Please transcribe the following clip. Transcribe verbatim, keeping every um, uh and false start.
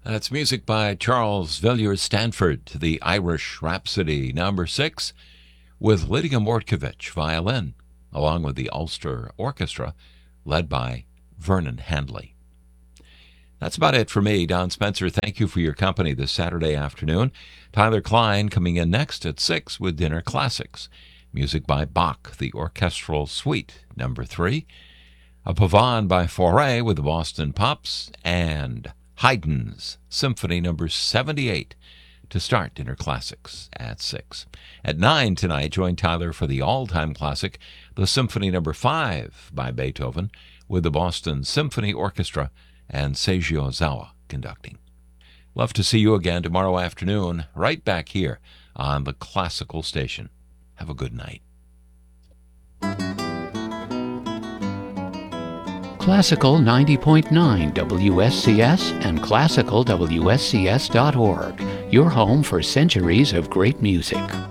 That's music by Charles Villiers Stanford, the Irish Rhapsody number six, with Lydia Mortkovich, violin, along with the Ulster Orchestra, led by Vernon Handley. That's about it for me, Don Spencer. Thank you for your company this Saturday afternoon. Tyler Klein coming in next at six with Dinner Classics. Music by Bach, the Orchestral Suite number three. A Pavane by Fauré with the Boston Pops, and Haydn's Symphony number seventy-eight to start Dinner Classics at six. At nine tonight, join Tyler for the all-time classic, the Symphony number five by Beethoven, with the Boston Symphony Orchestra and Seiji Ozawa conducting. Love to see you again tomorrow afternoon, right back here on the Classical Station. Have a good night. Classical ninety point nine W S C S and classical W S C S dot org, your home for centuries of great music.